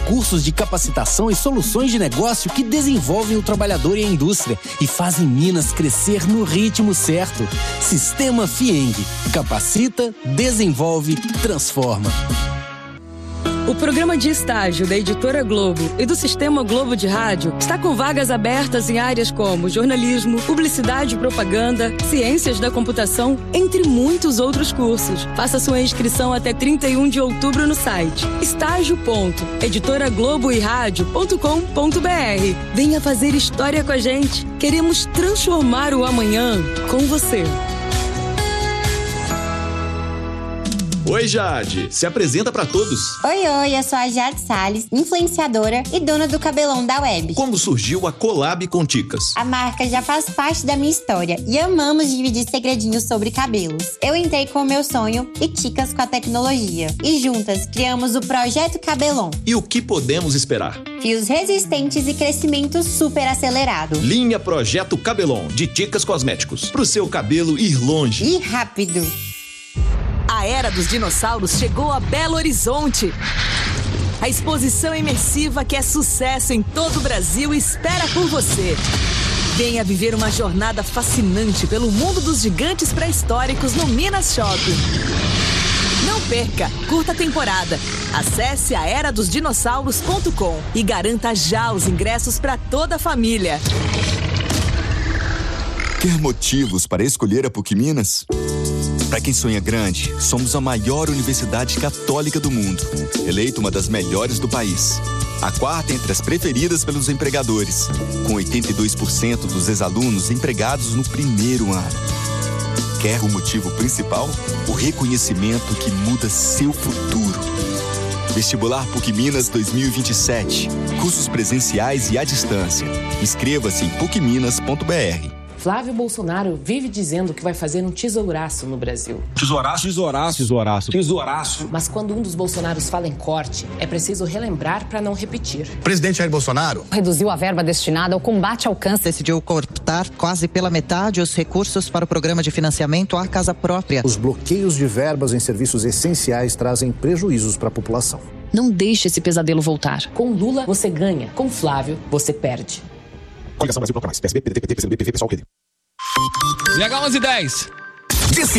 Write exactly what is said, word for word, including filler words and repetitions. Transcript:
cursos de capacitação e soluções de negócio que desenvolvem o trabalhador e a indústria e fazem Minas crescer no ritmo certo. Sistema Fieng. Capacita, desenvolve, transforma. O programa de estágio da Editora Globo e do Sistema Globo de Rádio está com vagas abertas em áreas como jornalismo, publicidade e propaganda, ciências da computação, entre muitos outros cursos. Faça sua inscrição até trinta e um de outubro no site estágio ponto editora globo e rádio ponto com ponto br. Venha fazer história com a gente. Queremos transformar o amanhã com você. Oi, Jade. Se apresenta pra todos. Oi, oi, eu sou a Jade Salles, influenciadora e dona do Cabelão da Web. Como surgiu a Collab com Ticas? A marca já faz parte da minha história e amamos dividir segredinhos sobre cabelos. Eu entrei com o meu sonho e Ticas com a tecnologia. E juntas criamos o Projeto Cabelão. E o que podemos esperar? Fios resistentes e crescimento super acelerado. Linha Projeto Cabelão, de Ticas Cosméticos. Pro seu cabelo ir longe. E rápido. A Era dos Dinossauros chegou a Belo Horizonte. A exposição imersiva que é sucesso em todo o Brasil espera por você. Venha viver uma jornada fascinante pelo mundo dos gigantes pré-históricos no Minas Shopping. Não perca, curta a temporada. Acesse a era dos dinossauros ponto com e garanta já os ingressos para toda a família. Quer motivos para escolher a PUC Minas? Para quem sonha grande, somos a maior universidade católica do mundo, eleita uma das melhores do país. A quarta entre as preferidas pelos empregadores, com oitenta e dois por cento dos ex-alunos empregados no primeiro ano. Quer o motivo principal? O reconhecimento que muda seu futuro. Vestibular PUC Minas dois mil e vinte e sete. Cursos presenciais e à distância. Inscreva-se em puc minas ponto br. Flávio Bolsonaro vive dizendo que vai fazer um tesouraço no Brasil. Tesouraço? Tesouraço. Tesouraço. Tesouraço. Mas quando um dos Bolsonaros fala em corte, é preciso relembrar para não repetir. O presidente Jair Bolsonaro reduziu a verba destinada ao combate ao câncer. Decidiu cortar quase pela metade os recursos para o programa de financiamento à casa própria. Os bloqueios de verbas em serviços essenciais trazem prejuízos para a população. Não deixe esse pesadelo voltar. Com Lula, você ganha. Com Flávio, você perde. Coligação Brasil Bloca Mais. P S B, P D T, P T, P C do B, P V, P S O, Q D. V H onze e dez.